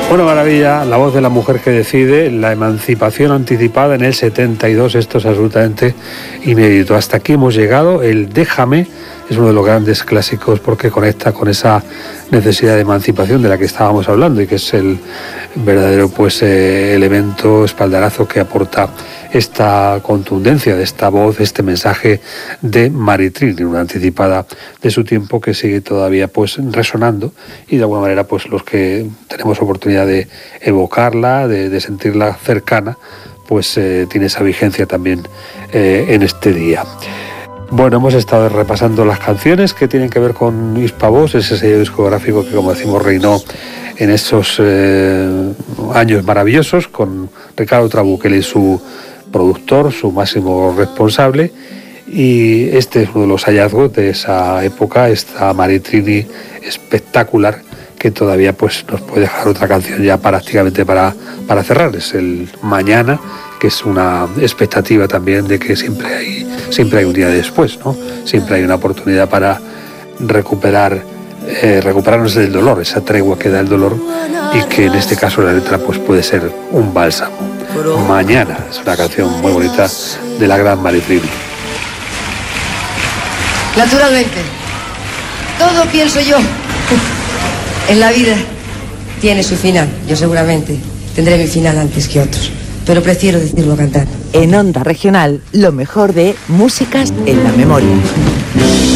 Bueno, maravilla, la voz de la mujer que decide, la emancipación anticipada en el 72, esto es absolutamente inédito. Hasta aquí hemos llegado, el Déjame es uno de los grandes clásicos porque conecta con esa necesidad de emancipación de la que estábamos hablando y que es el verdadero elemento espaldarazo que aporta esta contundencia de esta voz, este mensaje de Maritrini, una anticipada de su tiempo que sigue todavía resonando y de alguna manera los que tenemos oportunidad de evocarla, de sentirla cercana, tiene esa vigencia también en este día. Bueno, hemos estado repasando las canciones que tienen que ver con Hispavox, ese sello discográfico que, como decimos, reinó en esos años maravillosos, con Ricardo Trabuchelli, su productor, su máximo responsable, y este es uno de los hallazgos de esa época, esta Maritrini espectacular, que todavía nos puede dejar otra canción ya prácticamente para cerrar. Es el Mañana, que es una expectativa también de que siempre hay un día después, ¿no? Siempre hay una oportunidad para recuperarnos del dolor, esa tregua que da el dolor, y que en este caso la letra puede ser un bálsamo. Mañana es una canción muy bonita de la gran Maritrini. Naturalmente, todo pienso yo en la vida tiene su final. Yo seguramente tendré mi final antes que otros, pero prefiero decirlo cantando. En Onda Regional, lo mejor de Músicas en la Memoria.